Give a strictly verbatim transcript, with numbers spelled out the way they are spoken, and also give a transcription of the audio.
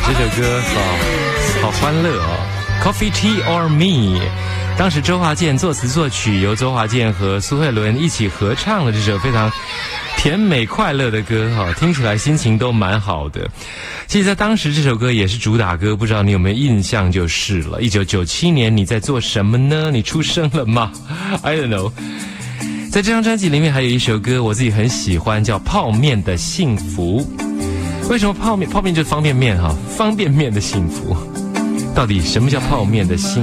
这首歌好好欢乐哦 ，Coffee Tea or Me。当时周华健作词作曲，由周华健和苏慧伦一起合唱了这首非常甜美快乐的歌哈，听起来心情都蛮好的。其实在当时这首歌也是主打歌，不知道你有没有印象就是了。一九九七年你在做什么呢？你出生了吗 ？I don't know。在这张专辑里面还有一首歌我自己很喜欢，叫《泡面的幸福》。为什么泡面？泡面就是方便面哈，方便面的幸福。到底什么叫泡面的幸福？